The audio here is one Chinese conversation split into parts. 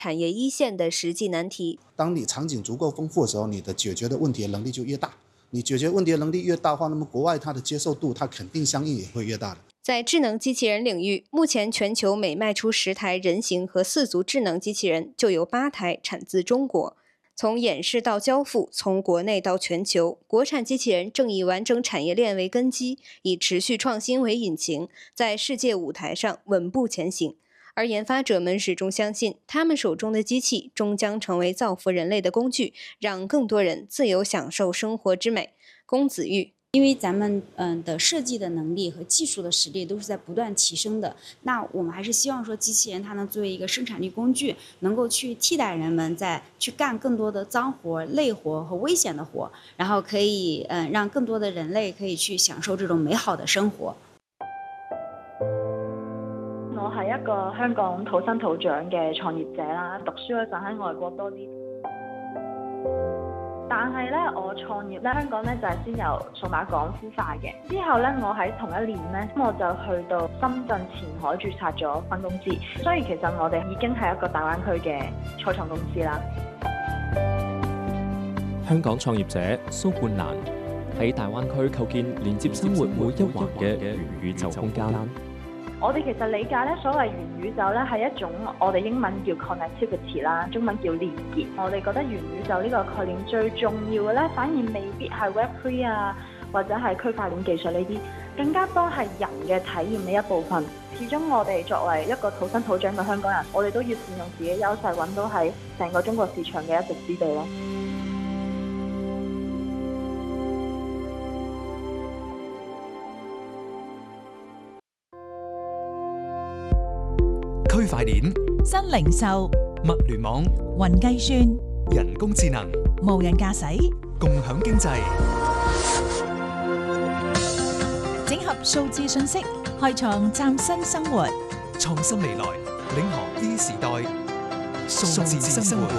产业一线的实际难题。 当你场景足够丰富的时候，你的解决的问题的能力就越大。你解决问题的能力越大的话，那么国外它的接受度，它肯定相应也会越大的。 在智能机器人领域，目前全球每卖出10台人形和4足智能机器人，就有8台产自中国。从演示到交付，从国内到全球，国产机器人正以完整产业链为根基，以持续创新为引擎，在世界舞台上稳步前行。而研发者们始终相信，他们手中的机器终将成为造福人类的工具，让更多人自由享受生活之美。龚子玉。 因为咱们的设计的能力和技术的实力都是在不断提升的，那我们还是希望说机器人它能作为一个生产力工具，能够去替代人们在去干更多的脏活、累活和危险的活，然后可以让更多的人类可以去享受这種美好的生活。 我係一個香港土生土長嘅創業者啦，讀書嗰陣喺外國多啲。但係咧，我創業咧，香港咧就係先由數碼港孵化嘅。之後咧，我喺同一年咧，我就去到深圳前海註冊咗分公司。所以其實我哋已經係一個大灣區嘅初創公司啦。 香港創業者蘇冠蘭喺大灣區構建連接生活每一環嘅元宇宙空間。 我哋其實理解咧，所謂元宇宙咧係一種我哋英文叫 connectivity 啦，中文叫連結。我哋覺得元宇宙呢個概念最重要嘅咧，反而未必係 Web3 啊，或者係區塊鏈技術呢啲，更加多係人嘅體驗嘅一部分。始終我哋作為一個土生土長嘅香港人，我哋都要善用自己優勢，揾到喺成個中國市場嘅一席之地咯。 區塊鏈、 新零售、 物聯網、 雲計算、 人工智能、 無人駕駛、 共享經濟， 整合數字信息，開創嶄新生活。 創新未來，領航 E 時代，數字生活。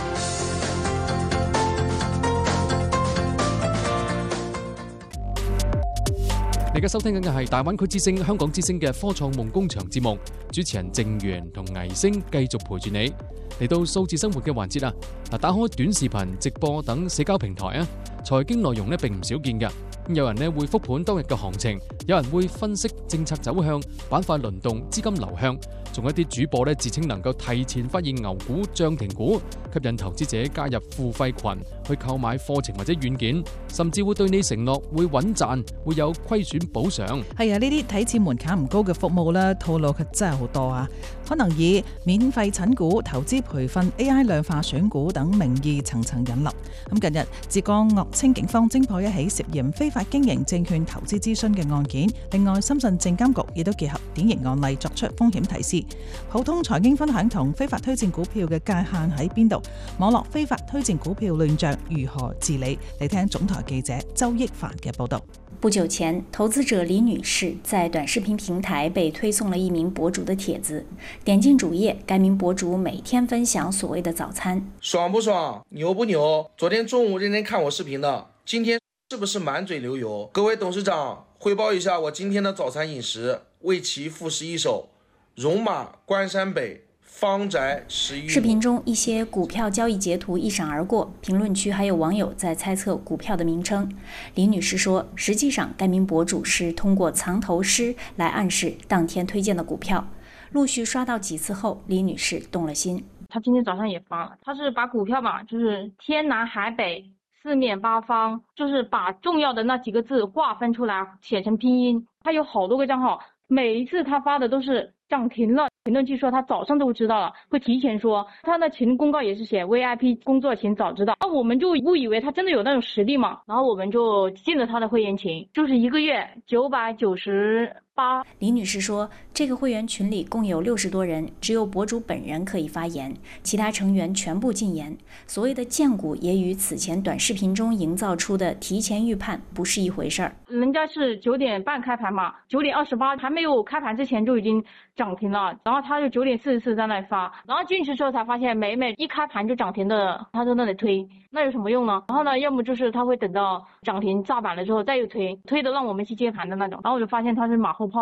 你而家收聽緊嘅係大灣區之聲、香港之聲嘅科創夢工場節目，主持人鄭源同倪星繼續陪住你嚟到數字生活嘅環節啊！打開短視頻、直播等社交平台啊，財經內容咧並唔少見嘅。有人咧會復盤當日嘅行情，有人會分析政策走向、板塊輪動、資金流向，仲有一啲主播咧自稱能夠提前發現牛股、漲停股，吸引投資者加入付費群去購買課程或者軟件，甚至會對你承諾會穩賺，會有虧損補償。 係啊，呢啲睇似門檻唔高嘅服務咧，套路佢真係好多啊！可能以免費診股、投資培訓、AI 量化選股等名義層層引流。咁近日，浙江樂清警方偵破一起涉嫌非法經營證券投資諮詢嘅案件。另外，深圳證監局亦都結合典型案例作出風險提示。普通財經分享同非法推薦股票嘅界限喺邊度？網絡非法推薦股票亂象如何治理？嚟聽總台記者周益凡嘅報道。 不久前，投資者李女士在短視頻平台被推送了一名博主的帖子，點進主頁，該名博主每天分享所謂的早餐。 爽不爽？牛不牛？昨天中午認真看我視頻的，今天是不是滿嘴流油？各位董事長，匯報一下我今天的早餐飲食，為其復食一手，戎馬關山北方宅11。 視頻中一些股票交易截圖一閃而過，評論區還有網友在猜測股票的名稱。李女士說，實際上該名博主是通過藏頭詩來暗示當天推薦的股票。陸續刷到幾次後，李女士動了心。 他今天早上也發了，他是把股票吧，就是天南海北四面八方，就是把重要的那幾個字劃分出來寫成拼音。他有好多個賬號，每一次他發的都是漲停了。評論區說他早上都知道了，會提前說，他的群公告也是寫 VIP 工作請早知道。我們就誤以為他真的有那種實力嘛，然後我們就進了他的會員群，就是一個月998。 李女士說，這個會員群裡共有60多人，只有博主本人可以發言，其他成員全部禁言。所謂的薦股也與此前短視頻中營造出的提前預判不是一回事兒。 人家是9點半開盤嘛，9點28還沒有開盤之前就已經漲停了，然後他就9點44在那裡發，然後進去之後才發現每一開盤就漲停的，他在那裡推，那有什麼用呢？然後呢，要麼就是他會等到漲停炸板了之後再又推的讓我們去接盤的那種，然後我就發現他是馬後炮嘛。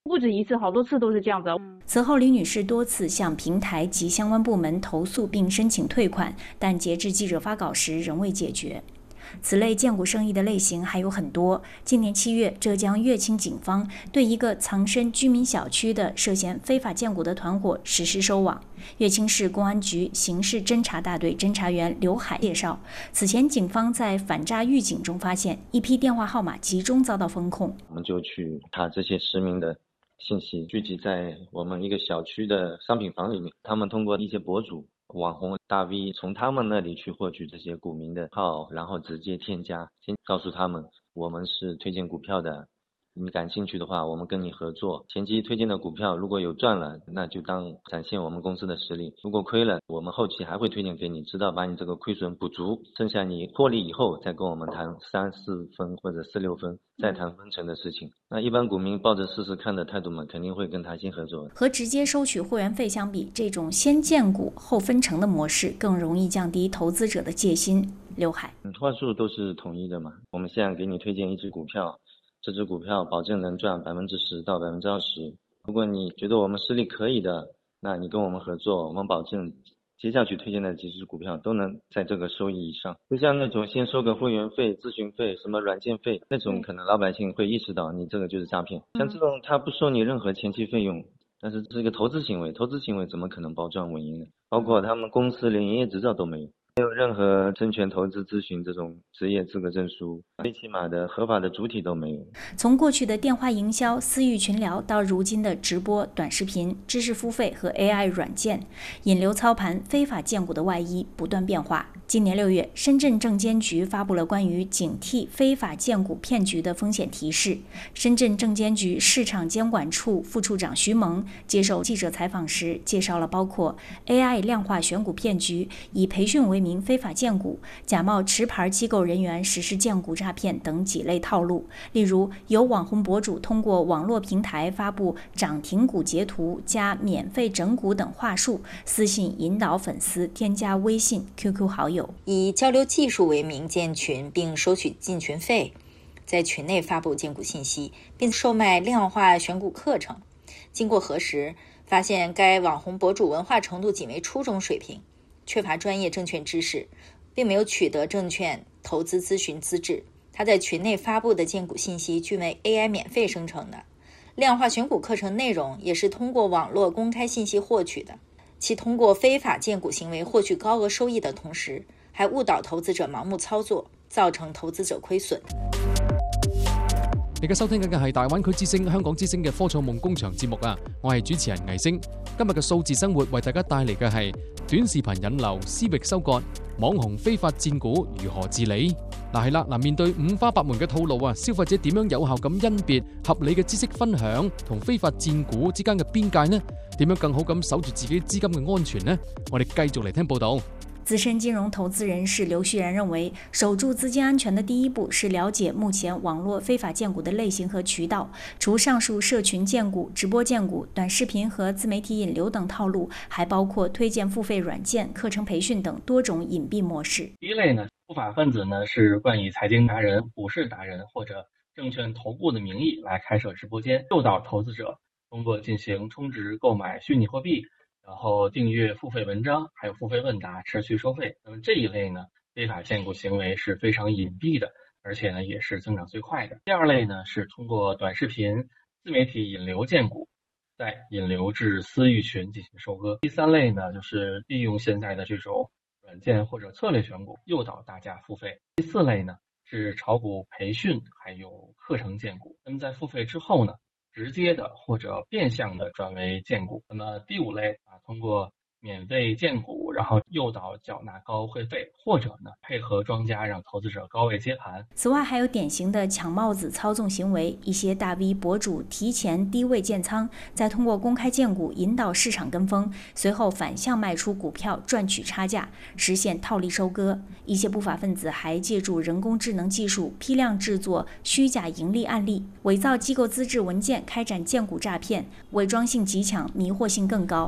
不止一次，好多次都是这样子。 此后，李女士多次向平台及相关部门投诉并申请退款，但截至记者发稿时仍未解决。此类荐股生意的类型还有很多。今年7月，浙江乐清警方对一个藏身居民小区的涉嫌非法荐股的团伙实施收网。乐清市公安局刑事侦查大队侦查员刘海介绍，此前警方在反诈预警中发现一批电话号码集中遭到封控， 我们就去查这些实名的信息，聚集在我们一个小区的商品房里面。他们通过一些博主、网红、大 V 从他们那里去获取这些股民的号，然后直接添加，先告诉他们我们是推荐股票的，你感兴趣的话我们跟你合作，前期推荐的股票如果有赚了，那就当展现我们公司的实力，如果亏了，我们后期还会推荐给你，直到把你这个亏损补足，剩下你获利以后再跟我们谈3、4分或者4、6分，再谈分成的事情。那一般股民抱着试试看的态度嘛，肯定会跟他先合作。 和直接收取会员费相比，这种先荐股后分成的模式更容易降低投资者的戒心。刘海， 话术都是统一的嘛，我们现在给你推荐一只股票，这只股票保证能赚10%到20%。如果你觉得我们实力可以的，那你跟我们合作，我们保证接下去推荐的几只股票都能在这个收益以上。就像那种先收个会员费、咨询费、什么软件费，那种可能老百姓会意识到你这个就是诈骗。像这种他不收你任何前期费用，但是这是一个投资行为，投资行为怎么可能保赚稳赢呢？包括他们公司连营业执照都没有，没有任何证券投资咨询这种职业资格证书，最起码的合法的主体都没有。 从过去的电话营销、私域群聊到如今的直播、短视频、知识付费和 AI 软件，引流操盘、非法荐股的外衣不断变化。今年6月，深圳证监局发布了关于警惕非法荐股骗局的风险提示。深圳证监局市场监管处副处长徐萌接受记者采访时介绍了包括 AI 量化选股骗局、以培训为名非法荐股、假冒持牌机构人员实施荐股诈骗等几类套路。例如，有网红博主通过网络平台发布涨停股截图加免费整股等话术，私信引导粉丝添加微信、QQ 好友， 以交流技术为名建群并收取进群费，在群内发布荐股信息，并售卖量化选股课程。经过核实，发现该网红博主文化程度仅为初中水平，缺乏专业证券知识，并没有取得证券投资咨询资质。他在群内发布的荐股信息均为 AI 免费生成的，量化选股课程内容也是通过网络公开信息获取的。其通过非法荐股行为获取高额收益的同時，還誤導投資者盲目操作，造成投資者虧損。 你而家收聽緊嘅係大灣區之聲香港之聲嘅科創夢工場節目啊！我係主持人魏星。今日嘅數字生活為大家帶嚟嘅係短視頻引流、私域收割、網紅非法薦股如何治理？係啦，面對五花八門嘅套路啊，消費者點樣有效咁甄別合理嘅知識分享同非法薦股之間嘅邊界呢？點樣更好咁守住自己資金嘅安全呢？我哋繼續嚟聽報道。 资深金融投资人士刘旭然认为，守住资金安全的第一步是了解目前网络非法荐股的类型和渠道。除上述社群荐股、直播荐股、短视频和自媒体引流等套路，还包括推荐付费软件、课程培训等多种隐蔽模式。 第一类呢，不法分子呢是冠以财经达人、股市达人或者证券投顾的名义来开设直播间，诱导投资者通过进行充值购买虚拟货币，然后订阅付费文章，还有付费问答，持续收费。那么这一类呢，非法荐股行为是非常隐蔽的，而且呢也是增长最快的。第二类呢是通过短视频、自媒体引流荐股，再引流至私域群进行收割。第三类呢就是利用现在的这种软件或者策略选股，诱导大家付费。第四类呢是炒股培训还有课程荐股。那么在付费之后呢，直接的或者变相的转为荐股。那么第五类通过免费荐股，然后诱导缴纳高会费，或者呢配合庄家让投资者高位接盘。 此外，还有典型的抢帽子操纵行为，一些大 V 博主提前低位建仓，再通过公开荐股引导市场跟风，随后反向卖出股票赚取差价，实现套利收割。一些不法分子还借助人工智能技术批量制作虚假盈利案例，伪造机构资质文件开展荐股诈骗，伪装性极强，迷惑性更高。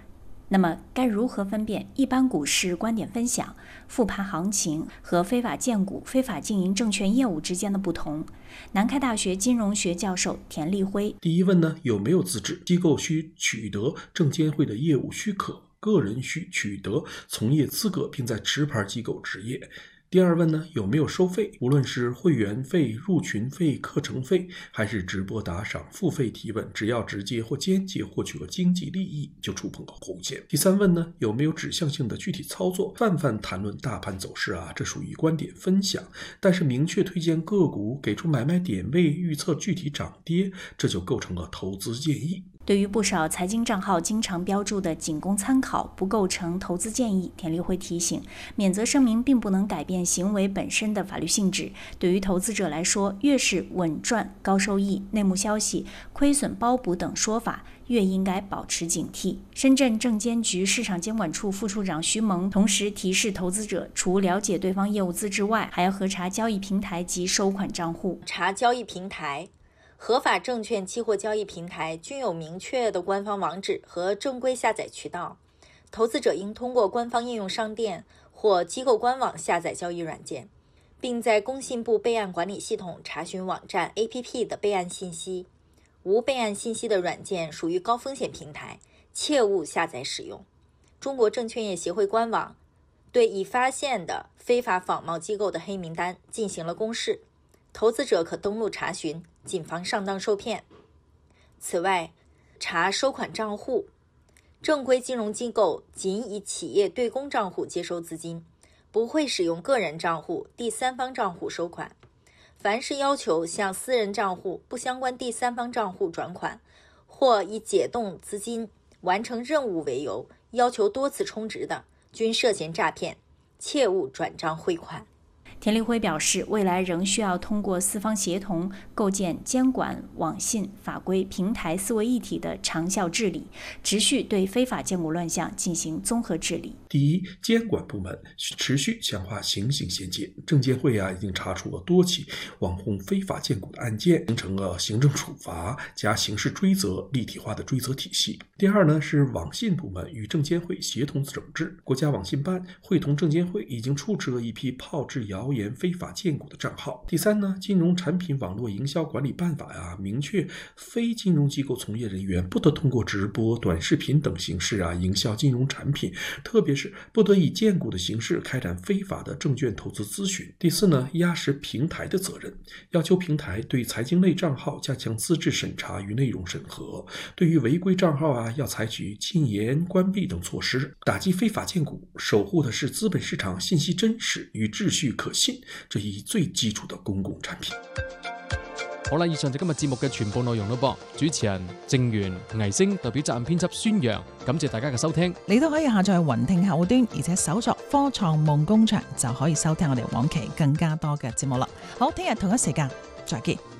那么该如何分辨一般股市观点分享、复盘行情和非法荐股、非法经营证券业务之间的不同？南开大学金融学教授田立辉： 第一问呢，有没有资质？机构需取得证监会的业务许可，个人需取得从业资格，并在持牌机构执业。第二问呢，有没有收费？无论是会员费、入群费、课程费，还是直播打赏、付费提问，只要直接或间接获取了经济利益，就触碰了红线。第三问呢，有没有指向性的具体操作？泛泛谈论大盘走势这属于观点分享，但是明确推荐个股，给出买卖点位，预测具体涨跌，这就构成了投资建议。 对于不少财经账号经常标注的仅供参考，不构成投资建议，田立辉提醒，免责声明并不能改变行为本身的法律性质。对于投资者来说，越是稳赚、高收益、内幕消息、亏损包补等说法，越应该保持警惕。深圳证监局市场监管处副处长徐萌同时提示投资者，除了解对方业务资质外，还要核查交易平台及收款账户。 查交易平台，合法证券期货交易平台均有明确的官方网址和正规下载渠道，投资者应通过官方应用商店或机构官网下载交易软件，并在工信部备案管理系统查询网站 APP 的备案信息。无备案信息的软件属于高风险平台，切勿下载使用。中国证券业协会官网对已发现的非法仿冒机构的黑名单进行了公示，投资者可登录查询，谨防上当受骗。此外，查收款账户，正规金融机构仅以企业对公账户接收资金，不会使用个人账户、第三方账户收款。凡是要求向私人账户不相关第三方账户转款，或以解冻资金、完成任务为由，要求多次充值的，均涉嫌诈骗，切勿转账汇款。 田立辉表示，未来仍需要通过四方协同，构建监管、网信、法规、平台四位一体的长效治理，持续对非法荐股乱象进行综合治理。 第一，监管部门持续强化刑刑衔接，证监会已经查处了多起网红非法荐股的案件，形成了行政处罚加刑事追责立体化的追责体系。第二呢，是网信部门与证监会协同整治，国家网信办会同证监会已经处置了一批炮制谣言非法荐股的账号。第三呢，金融产品网络营销管理办法明确非金融机构从业人员不得通过直播、短视频等形式营销金融产品，特别是不得以荐股的形式开展非法的证券投资咨询。第四呢，压实平台的责任，要求平台对财经类账号加强资质审查与内容审核，对于违规账号要采取禁言、关闭等措施，打击非法荐股，守护的是资本市场信息真实与秩序可信这一最基础的公共产品。 好啦，以上就今日節目嘅全部內容咯噃。主持人正源、倪星代表責任編輯宣揚，感謝大家嘅收聽。 你都可以下載雲聽客戶端，而且搜索科創夢工場就可以收聽我哋往期更加多嘅節目啦。好，聽日同一時間再見。